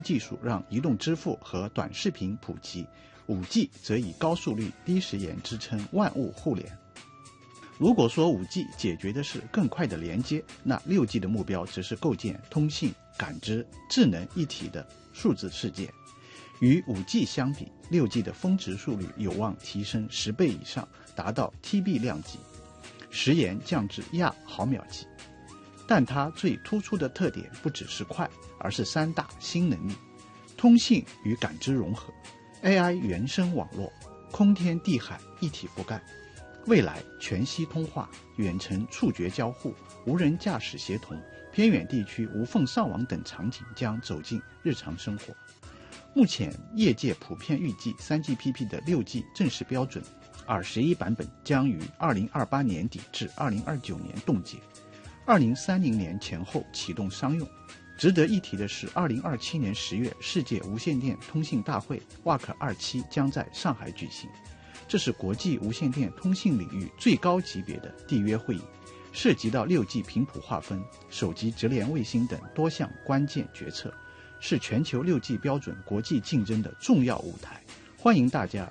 技术让移动支付和短视频普及，5G 则以高速率、低时延支撑万物互联。如果说 5G 解决的是更快的连接，那 6G 的目标则是构建通信、感知、智能一体的数字世界。与 5G 相比， 6G 的峰值速率有望提升10倍以上，达到 TB 量级，时延降至亚毫秒级。但它最突出的特点不只是快，而是3大新能力：通信与感知融合、AI 原生网络、空天地海一体覆盖。未来全息通话、远程触觉交互、无人驾驶协同、偏远地区无缝上网等场景将走进日常生活。目前业界普遍预计 3GPP 的 6G 正式标准21版本将于2028年底至2029年冻结，2030年前后启动商用。值得一提的是，2027年10月，世界无线电通信大会 WAC27 将在上海举行。这是国际无线电通信领域最高级别的缔约会议，涉及到 6G 频谱划分、手机直连卫星等多项关键决策，是全球 6G 标准国际竞争的重要舞台。欢迎大家